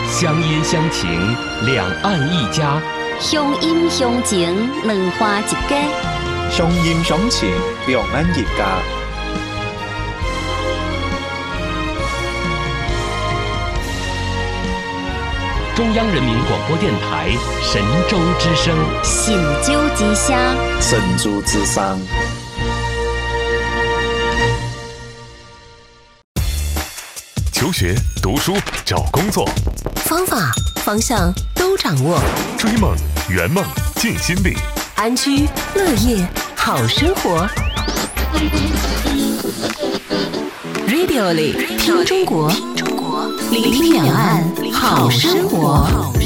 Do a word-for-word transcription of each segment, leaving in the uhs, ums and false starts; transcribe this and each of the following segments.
乡音乡情，两岸一家。 乡音乡情，两花一家。 乡音乡情，两岸一家。 中央人民广播电台神州之声， 神州之声， 神州之声。 求学、读书、找工作， 方法、方向都掌握。 追梦、圆梦、尽心力， 安居乐业好生活。Radio 里听中国，聆听两岸好生活。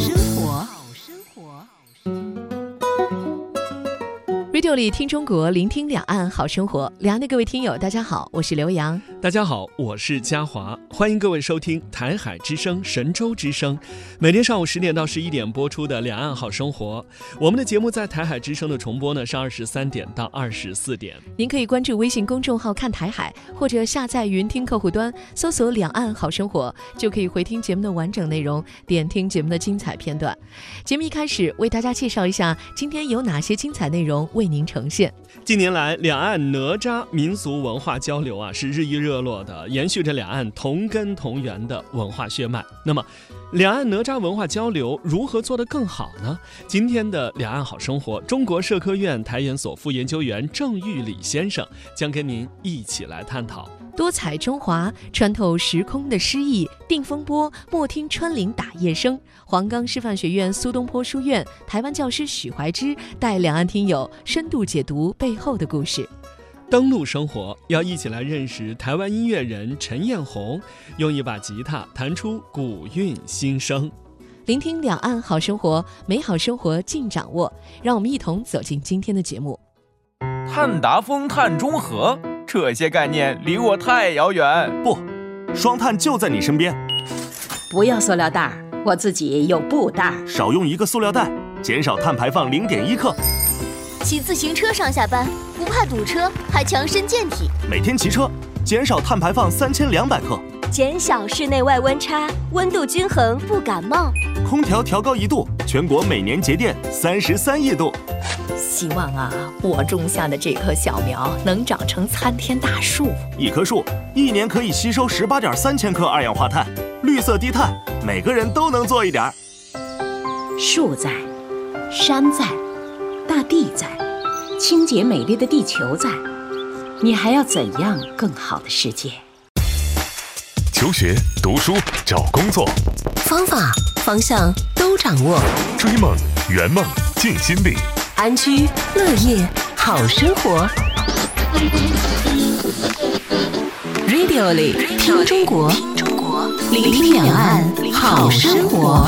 Radio 里听中国，聆听两岸好生活。两岸的各位听友，大家好，我是刘洋。 大家好，我是嘉华，欢迎各位收听台海之声、神州之声，每天上午十点到十一点播出的两岸好生活。我们的节目在台海之声的重播呢是二十三点到二十四点。 您可以关注微信公众号看台海，或者下载云听客户端，搜索两岸好生活，就可以回听节目的完整内容，点听节目的精彩片段。节目一开始为大家介绍一下今天有哪些精彩内容为您呈现。 近年来，两岸哪吒民俗文化交流啊是日益热络的，延续着两岸同根同源的文化血脉。那么，两岸哪吒文化交流如何做得更好呢？今天的两岸好生活，中国社科院台研所副研究员郑玉礼先生将跟您一起来探讨。 多彩中华，穿透时空的诗意，定风波，莫听穿林打叶声。黄冈师范学院苏东坡书院台湾教师许怀之带两岸听友深度解读背后的故事。 登陆生活，要一起来认识台湾音乐人陈彦宏，用一把吉他弹出古韵新声。 聆听两岸好生活，美好生活尽掌握。让我们一同走进今天的节目。 碳达峰、碳中和，这些概念离我太遥远。 不，双碳就在你身边。 不要塑料袋，我自己有布袋。 少用一个塑料袋，减少碳排放零点一克。 骑自行车上下班，不怕堵车，还强身健体。 每天骑车，减少碳排放三千两百克。 减小室内外温差，温度均衡不感冒。 空调调高一度，全国每年节电三十三亿度。 希望啊，我种下的这棵小苗能长成参天大树。 一棵树一年可以吸收十八点三千克二氧化碳，绿色低碳，每个人都能做一点。 树在，山在，大地在，清洁美丽的地球在，你还要怎样更好的世界？ 求学、读书、找工作， 方法、方向都掌握。 追梦、圆梦、尽心力， 安居乐业好生活。Radio 里听中国，聆听两岸好生活。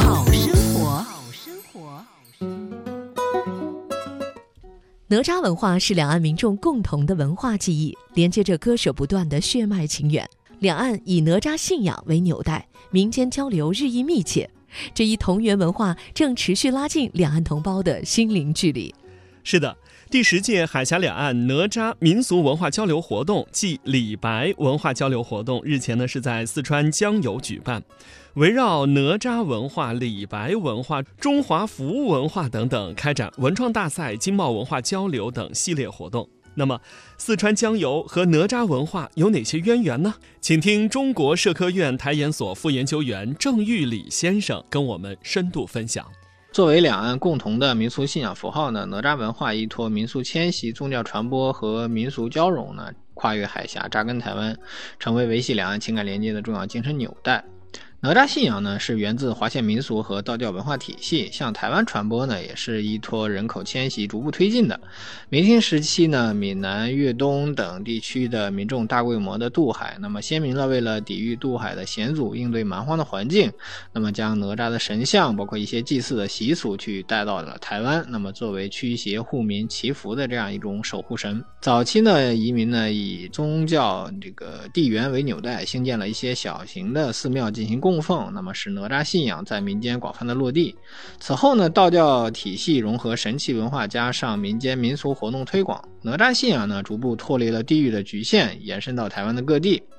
哪吒文化是两岸民众共同的文化记忆，连接着割舍不断的血脉情缘。两岸以哪吒信仰为纽带，民间交流日益密切。这一同源文化正持续拉近两岸同胞的心灵距离。 是的，第十届海峡两岸哪吒民俗文化交流活动暨李白文化交流活动日前呢是在四川江油举办，围绕哪吒文化、李白文化、中华服务文化等等，开展文创大赛、经贸文化交流等系列活动。那么，四川江油和哪吒文化有哪些渊源呢？请听中国社科院台研所副研究员郑玉礼先生跟我们深度分享。 作为两岸共同的民俗信仰符号呢，哪吒文化依托民俗迁徙、宗教传播和民俗交融呢，跨越海峡，扎根台湾，成为维系两岸情感连接的重要精神纽带。哪吒信仰呢是源自华夏民俗和道教文化体系，向台湾传播呢也是依托人口迁徙逐步推进的。明清时期呢，闽南、粤东等地区的民众大规模的渡海，那么先民呢为了抵御渡海的险阻，应对蛮荒的环境，那么将哪吒的神像包括一些祭祀的习俗去带到了台湾，那么作为驱邪护民祈福的这样一种守护神。早期呢移民呢以宗教这个地缘为纽带，兴建了一些小型的寺庙进行供奉，那么使哪吒信仰在民间广泛的落地。此后呢，道教体系融合神奇文化加上民间民俗活动推广，哪吒信仰呢逐步脱离了地域的局限，延伸到台湾的各地。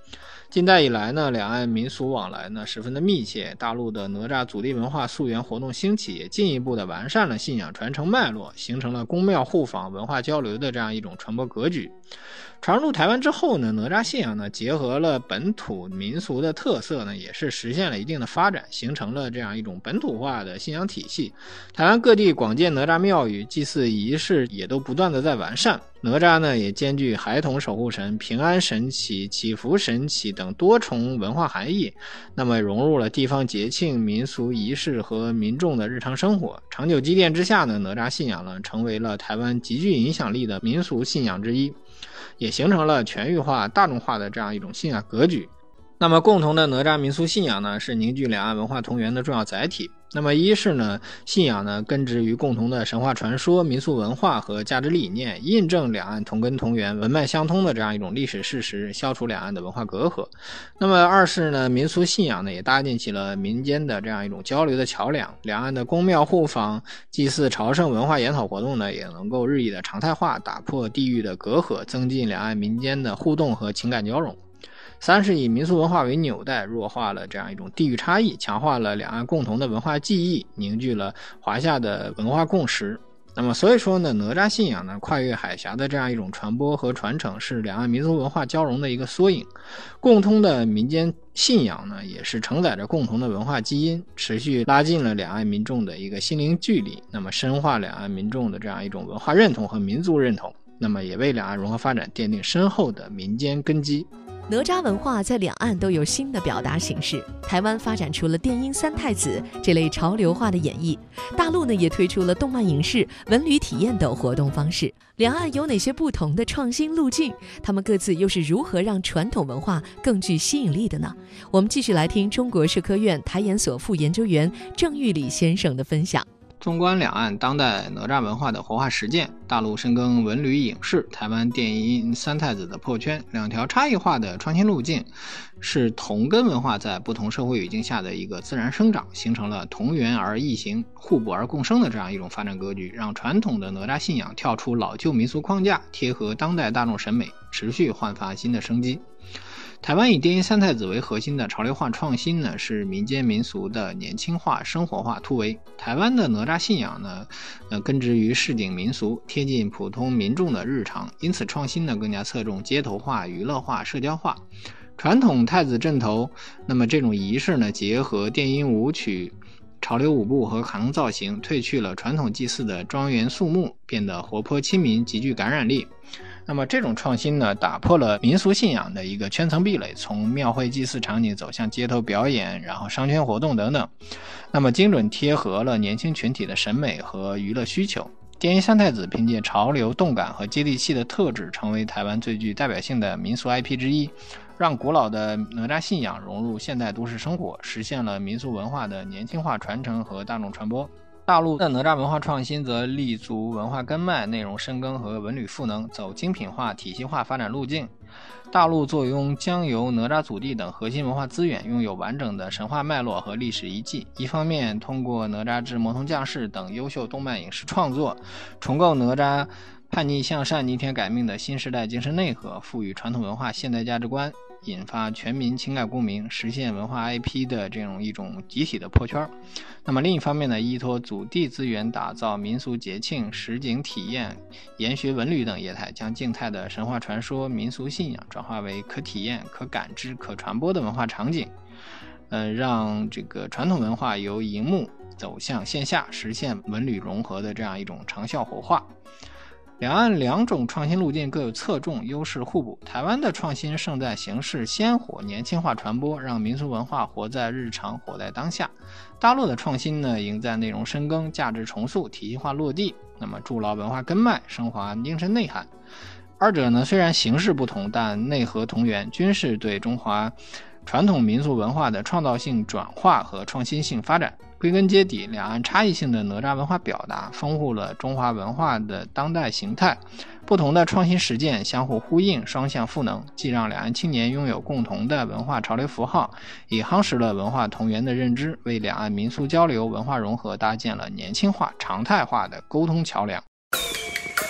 近代以来呢，两岸民俗往来呢十分的密切，大陆的哪吒祖地文化溯源活动兴起，也进一步的完善了信仰传承脉络，形成了宫庙互访文化交流的这样一种传播格局。传入台湾之后呢，哪吒信仰呢结合了本土民俗的特色呢，也是实现了一定的发展，形成了这样一种本土化的信仰体系。台湾各地广建哪吒庙宇，祭祀仪式也都不断的在完善。哪吒呢也兼具孩童守护神、平安神祇、祈福神祇等多重文化含义，那么融入了地方节庆、民俗仪式和民众的日常生活。长久积淀之下呢，哪吒信仰呢成为了台湾极具影响力的民俗信仰之一，也形成了全域化、大众化的这样一种信仰格局。那么共同的哪吒民俗信仰呢，是凝聚两岸文化同源的重要载体。那么一是呢，信仰呢根植于共同的神话传说、民俗文化和价值理念，印证两岸同根同源、文脉相通的这样一种历史事实，消除两岸的文化隔阂。那么二是呢，民俗信仰呢也搭建起了民间的这样一种交流的桥梁，两岸的宫庙互访、祭祀朝圣文化研讨活动呢，也能够日益的常态化，打破地域的隔阂，增进两岸民间的互动和情感交融。三是以民俗文化为纽带，弱化了这样一种地域差异，强化了两岸共同的文化记忆，凝聚了华夏的文化共识。那么所以说呢，哪吒信仰呢跨越海峡的这样一种传播和传承，是两岸民族文化交融的一个缩影。共通的民间信仰呢，也是承载着共同的文化基因，持续拉近了两岸民众的一个心灵距离，那么深化两岸民众的这样一种文化认同和民族认同，那么也为两岸融合发展奠定深厚的民间根基。 哪吒文化在两岸都有新的表达形式，台湾发展出了电音三太子这类潮流化的演绎，大陆呢也推出了动漫影视、文旅体验等活动方式。两岸有哪些不同的创新路径？他们各自又是如何让传统文化更具吸引力的呢？我们继续来听中国社科院台研所副研究员郑玉礼先生的分享。 纵观两岸当代哪吒文化的活化实践，大陆深耕文旅影视，台湾电音三太子的破圈，两条差异化的创新路径，是同根文化在不同社会语境下的一个自然生长，形成了同源而异形、互补而共生的这样一种发展格局，让传统的哪吒信仰跳出老旧民俗框架，贴合当代大众审美，持续焕发新的生机。台湾以电音三太子为核心的潮流化创新呢，是民间民俗的年轻化、生活化突围。台湾的哪吒信仰呢，呃，根植于市井民俗，贴近普通民众的日常，因此创新呢更加侧重街头化、娱乐化、社交化。传统太子阵头，那么这种仪式呢，结合电音舞曲、潮流舞步和卡通造型，褪去了传统祭祀的庄严肃穆，变得活泼亲民，极具感染力。那么这种创新呢，打破了民俗信仰的一个圈层壁垒，从庙会祭祀场景走向街头表演，然后商圈活动等等，那么精准贴合了年轻群体的审美和娱乐需求。电音三太子凭借潮流、动感和接地气的特质，成为台湾最具代表性的民俗 I P 之一，让古老的哪吒信仰融入现代都市生活，实现了民俗文化的年轻化传承和大众传播。大陆的哪吒文化创新则立足文化根脉、内容深耕和文旅赋能，走精品化、体系化发展路径。大陆坐拥江油、哪吒祖地等核心文化资源，拥有完整的神话脉络和历史遗迹。一方面通过哪吒之魔童降世等优秀动漫影视创作，重构哪吒叛逆向善、逆天改命的新时代精神内核，赋予传统文化现代价值观，引发全民情感共鸣，实现文化 I P 的这种一种集体的破圈。那么另一方面呢，依托祖地资源，打造民俗节庆、实景体验、研学文旅等业态，将静态的神话传说、民俗信仰转化为可体验、可感知、可传播的文化场景，呃，让这个传统文化由荧幕走向线下，实现文旅融合的这样一种长效活化。两岸两种创新路径各有侧重，优势互补。台湾的创新胜在形式鲜活、年轻化传播，让民俗文化活在日常、活在当下。大陆的创新呢，赢在内容深耕、价值重塑、体系化落地，那么筑牢文化根脉，升华精神内涵。二者呢，虽然形式不同，但内核同源，均是对中华传统民俗文化的创造性转化和创新性发展。归根结底，两岸差异性的哪吒文化表达丰富了中华文化的当代形态，不同的创新实践相互呼应，双向赋能，既让两岸青年拥有共同的文化潮流符号，也夯实了文化同源的认知，为两岸民俗交流、文化融合搭建了年轻化、常态化的沟通桥梁。